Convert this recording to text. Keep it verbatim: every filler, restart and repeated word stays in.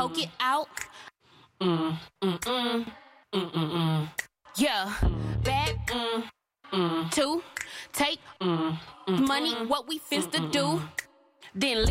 go get out. Mm, mm, mm, mm, mm, mm. Yeah, bad. Mm, mm. Two, take mm, mm, money. What we finna do? Then.